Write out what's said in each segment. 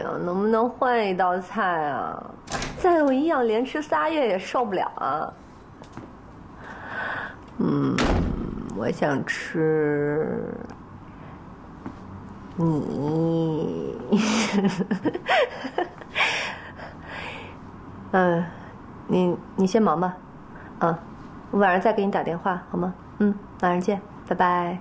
呀，能不能换一道菜啊？再有一样连吃3月也受不了啊。我想吃你。你先忙吧，我晚上再给你打电话好吗？晚上见，拜拜。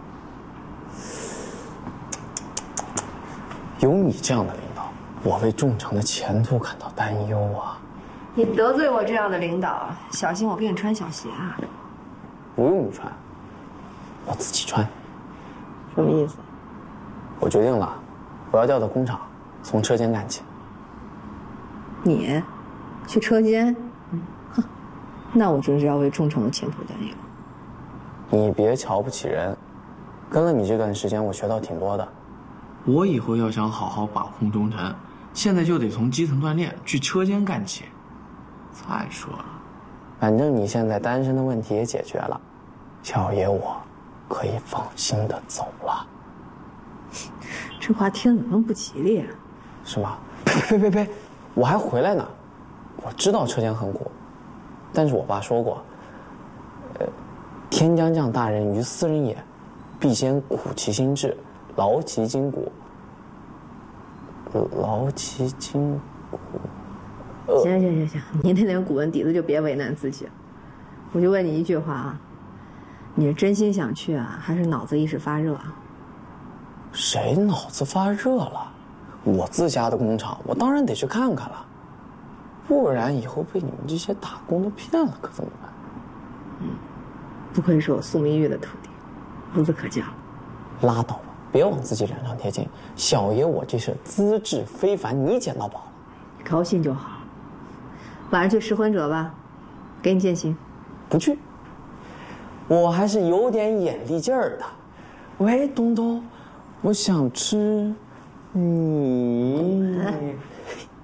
有你这样的领导，我为仲成的前途感到担忧啊！ 你得罪我这样的领导，小心我给你穿小鞋啊！ 不用你穿，我自己穿。 什么意思？ 我决定了，我要调到工厂，从车间干起。 你，去车间？那我真是要为仲成的前途担忧。 你别瞧不起人，跟了你这段时间，我学到挺多的。我以后要想好好把控中晨，现在就得从基层锻炼，去车间干起。再说了，反正你现在单身的问题也解决了，小爷我可以放心的走了。 这话听着怎么不吉利啊？ 是吗？呸！我还回来呢。我知道车间很苦，但是我爸说过，天将降大任于斯人也，必先苦其心志，劳其筋骨。劳其筋骨。 行，你那点古文底子就别为难自己了。我就问你一句话啊，你是真心想去啊，还是脑子一时发热啊？ 谁脑子发热了？我自家的工厂，我当然得去看看了，不然以后被你们这些打工的骗了，可怎么办？ 不愧是我苏明玉的徒弟，无字可教。 拉倒吧，别往自己脸上贴金。小爷我这是资质非凡，你捡到宝了。 高兴就好。晚上去拾婚者吧，给你践行。 不去，我还是有点眼力劲儿的。喂，东东，我想吃你。